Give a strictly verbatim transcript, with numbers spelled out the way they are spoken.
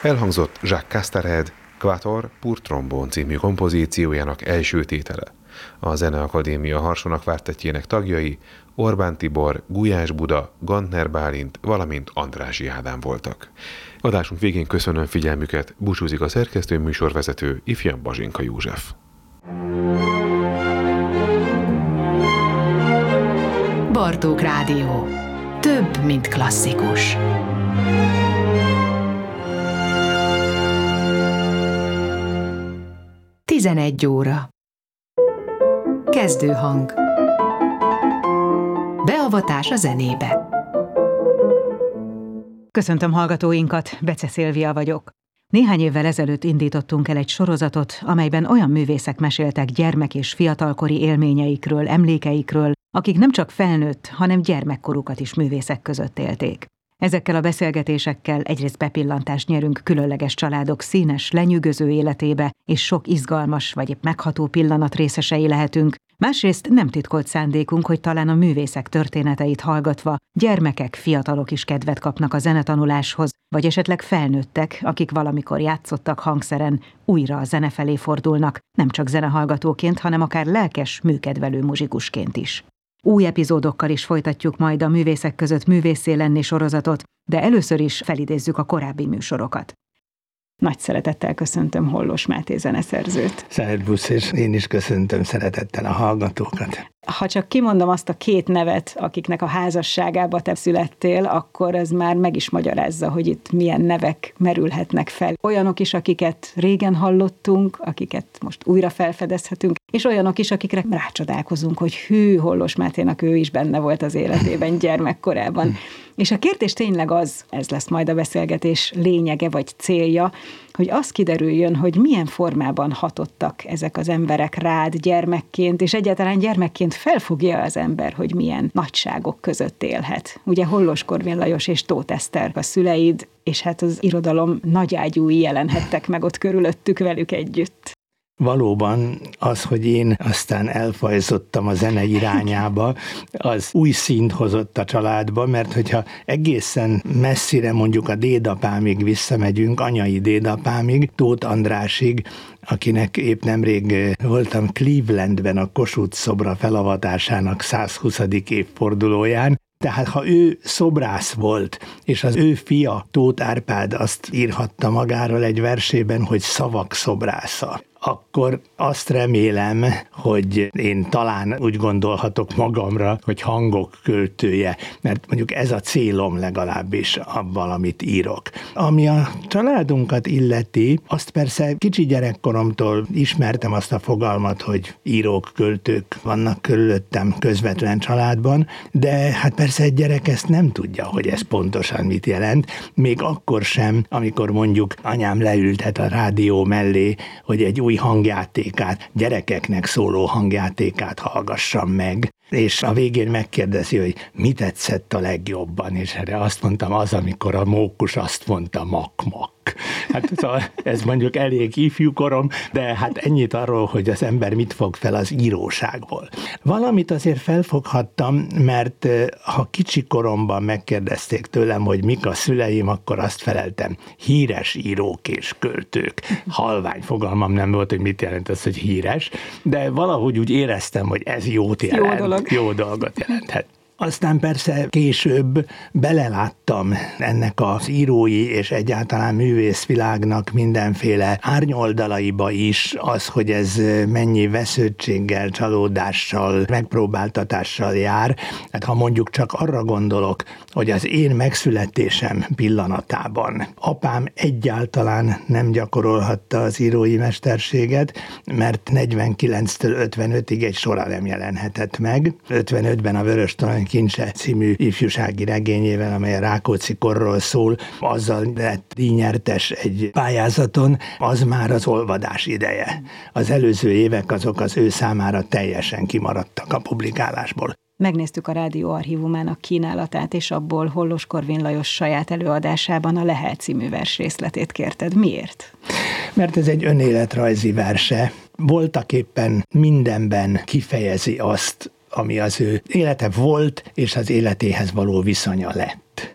Elhangzott Jacques Castered Quatuor pour trombone című kompozíciójának első tétele. A Zeneakadémia Harsona kvártettjének tagjai Orbán Tibor, Gulyás Buda, Gantner Bálint, valamint Andrássy Ádám voltak. Adásunk végén köszönöm figyelmüket, búcsúzik a szerkesztő műsorvezető ifjabb Bazsinka József. Bartók Rádió. Több, mint klasszikus. tizenegy óra. Kezdőhang. Beavatás a zenébe. Köszöntöm hallgatóinkat, Bece Szilvia vagyok. Néhány évvel ezelőtt indítottunk el egy sorozatot, amelyben olyan művészek meséltek gyermek- és fiatalkori élményeikről, emlékeikről, akik nem csak felnőtt, hanem gyermekkorukat is művészek között élték. Ezekkel a beszélgetésekkel egyrészt bepillantást nyerünk különleges családok színes, lenyűgöző életébe, és sok izgalmas vagy épp megható pillanat részesei lehetünk. Másrészt nem titkolt szándékunk, hogy talán a művészek történeteit hallgatva gyermekek, fiatalok is kedvet kapnak a zenetanuláshoz, vagy esetleg felnőttek, akik valamikor játszottak hangszeren, újra a zene felé fordulnak, nem csak zenehallgatóként, hanem akár lelkes, műkedvelő muzsikusként is. Új epizódokkal is folytatjuk majd a Művészek között művésszé lenni sorozatot, de először is felidézzük a korábbi műsorokat. Nagy szeretettel köszöntöm Hollós Máté zeneszerzőt. Szervusz, és én is köszöntöm szeretettel a hallgatókat. Ha csak kimondom azt a két nevet, akiknek a házasságába te születtél, akkor ez már meg is magyarázza, hogy itt milyen nevek merülhetnek fel. Olyanok is, akiket régen hallottunk, akiket most újra felfedezhetünk, és olyanok is, akikre rácsodálkozunk, hogy hű, Hollós Máténak ő is benne volt az életében gyermekkorában. És a kérdés tényleg az, ez lesz majd a beszélgetés lényege vagy célja, hogy az kiderüljön, hogy milyen formában hatottak ezek az emberek rád gyermekként, és egyáltalán gyermekként felfogja az ember, hogy milyen nagyságok között élhet. Ugye Hollós Korvin Lajos és Tóth Eszter a szüleid, és hát az irodalom nagyágyúi jelenhettek meg ott körülöttük velük együtt. Valóban az, hogy én aztán elfajzottam a zene irányába, az új színt hozott a családba, mert hogyha egészen messzire mondjuk a dédapámig visszamegyünk, anyai dédapámig, Tóth Andrásig, akinek épp nemrég voltam Clevelandben a Kossuth szobra felavatásának százhuszadik évfordulóján. Tehát ha ő szobrász volt, és az ő fia, Tóth Árpád azt írhatta magáról egy versében, hogy szavak szobrásza, akkor azt remélem, hogy én talán úgy gondolhatok magamra, hogy hangok költője, mert mondjuk ez a célom legalábbis abban, amit írok. Ami a családunkat illeti, azt persze kicsi gyerekkoromtól ismertem azt a fogalmat, hogy írók, költők vannak körülöttem közvetlen családban, de hát persze egy gyerek ezt nem tudja, hogy ez pontosan mit jelent, még akkor sem, amikor mondjuk anyám leültet a rádió mellé, hogy egy új hangjátékát, gyerekeknek szóló hangjátékát hallgassam meg, és a végén megkérdezi, hogy mi tetszett a legjobban, és erre azt mondtam, az, amikor a mókus azt mondta, mak-mak. Hát szóval ez mondjuk elég ifjú korom, de hát ennyit arról, hogy az ember mit fog fel az íróságból. Valamit azért felfoghattam, mert ha kicsi koromban megkérdezték tőlem, hogy mik a szüleim, akkor azt feleltem, híres írók és költők. Halvány fogalmam nem volt, hogy mit jelent az, hogy híres, de valahogy úgy éreztem, hogy ez jót jelent, jó, dolog. jó dolgot jelenthet. Aztán persze később beleláttam ennek az írói és egyáltalán művészvilágnak mindenféle árnyoldalaiba is, az, hogy ez mennyi vesződtséggel, csalódással, megpróbáltatással jár. Hát ha mondjuk csak arra gondolok, hogy az én megszületésem pillanatában apám egyáltalán nem gyakorolhatta az írói mesterséget, mert negyvenkilenctől ötvenötig egy sora nem jelenhetett meg. ötvenötben a Vöröstorony Kincse című ifjúsági regényével, amely a Rákóczi korról szól, azzal lett díjnyertes egy pályázaton, az már az olvadás ideje. Az előző évek azok az ő számára teljesen kimaradtak a publikálásból. Megnéztük a Rádió archívumának kínálatát, és abból Hollós Korvin Lajos saját előadásában a Lehel című vers részletét kérted. Miért? Mert ez egy önéletrajzi verse. Voltaképpen mindenben kifejezi azt, ami az ő élete volt, és az életéhez való viszonya lett.